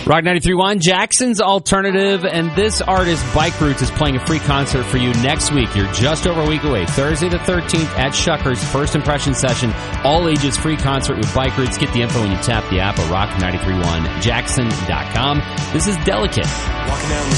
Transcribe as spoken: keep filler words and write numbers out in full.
Rock ninety-three point one, Jackson's Alternative, and this artist, Bike Roots, is playing a free concert for you next week. You're just over a week away. Thursday the thirteenth at Shuckers, first impression session. All ages free concert with Bike Roots. Get the info when you tap the app at rock ninety-three point one jackson dot com. This is Delicate. Walking down the